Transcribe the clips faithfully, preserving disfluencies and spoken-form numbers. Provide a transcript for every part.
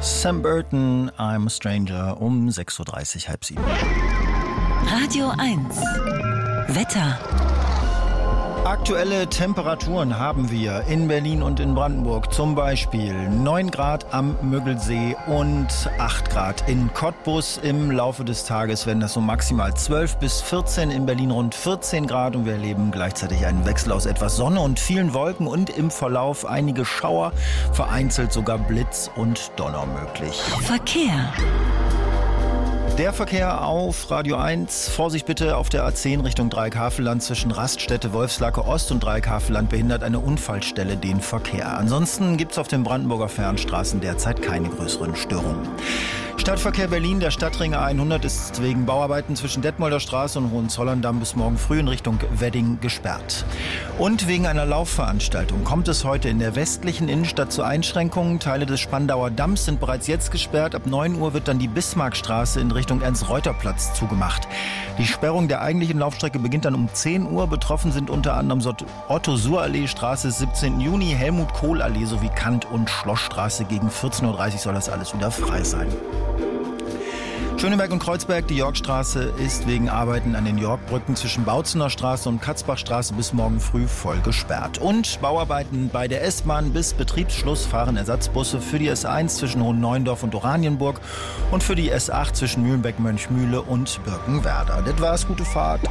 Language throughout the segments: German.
Sam Burton, I'm a Stranger, um sechs Uhr dreißig, halb sieben. Radio eins. Wetter. Aktuelle Temperaturen haben wir in Berlin und in Brandenburg. Zum Beispiel neun Grad am Müggelsee und acht Grad in Cottbus. Im Laufe des Tages werden das so maximal zwölf bis vierzehn, in Berlin rund vierzehn Grad. Und wir erleben gleichzeitig einen Wechsel aus etwas Sonne und vielen Wolken und im Verlauf einige Schauer, vereinzelt sogar Blitz und Donner möglich. Verkehr. Der Verkehr auf Radio eins. Vorsicht bitte auf der A zehn Richtung Dreieck-Havelland zwischen Raststätte Wolfslacke Ost und Dreieck-Havelland behindert eine Unfallstelle den Verkehr. Ansonsten gibt es auf den Brandenburger Fernstraßen derzeit keine größeren Störungen. Stadtverkehr Berlin, der Stadtring A hundert ist wegen Bauarbeiten zwischen Detmolder Straße und Hohenzollern-Damm bis morgen früh in Richtung Wedding gesperrt. Und wegen einer Laufveranstaltung kommt es heute in der westlichen Innenstadt zu Einschränkungen. Teile des Spandauer Damms sind bereits jetzt gesperrt. Ab neun Uhr wird dann die Bismarckstraße in Richtung Ernst-Reuter-Platz zugemacht. Die Sperrung der eigentlichen Laufstrecke beginnt dann um zehn Uhr. Betroffen sind unter anderem Otto-Suhr-Allee, Straße siebzehnten Juni, Helmut-Kohl-Allee sowie Kant- und Schlossstraße. Gegen vierzehn Uhr dreißig soll das alles wieder frei sein. Schöneberg und Kreuzberg, die Yorkstraße ist wegen Arbeiten an den Yorkbrücken zwischen Bautzener Straße und Katzbachstraße bis morgen früh voll gesperrt. Und Bauarbeiten bei der S-Bahn bis Betriebsschluss fahren Ersatzbusse für die S eins zwischen Hohenneuendorf und Oranienburg und für die S acht zwischen Mühlenbeck-Mönchmühle und Birkenwerder. Das war's, gute Fahrt.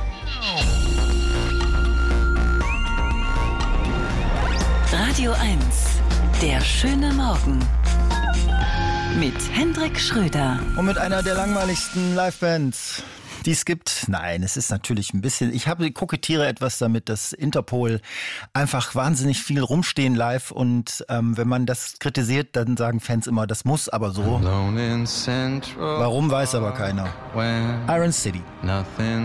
Radio eins, der schöne Morgen. Mit Hendrik Schröder. Und mit einer der langweiligsten Livebands, die es gibt. Nein, es ist natürlich ein bisschen, ich habe kokettiere etwas damit, dass Interpol einfach wahnsinnig viel rumstehen live und ähm, wenn man das kritisiert, dann sagen Fans immer, das muss aber so. Warum, weiß aber keiner. Iron City.